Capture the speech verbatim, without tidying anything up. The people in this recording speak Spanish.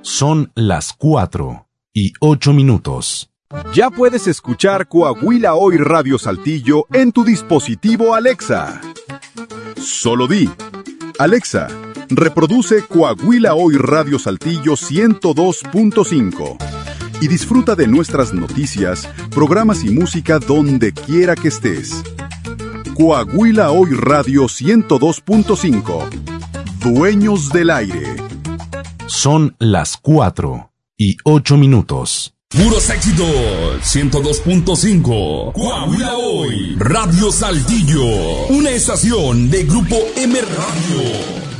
Son las cuatro y ocho minutos. Ya puedes escuchar Coahuila Hoy Radio Saltillo en tu dispositivo Alexa. Solo di: Alexa, reproduce Coahuila Hoy Radio Saltillo ciento dos punto cinco y disfruta de nuestras noticias, programas y música donde quiera que estés. Coahuila Hoy Radio ciento dos punto cinco. Dueños del aire. Son las cuatro y ocho minutos. Puros éxitos, ciento dos punto cinco. Coahuila Hoy, Radio Saltillo. Una estación de Grupo M Radio.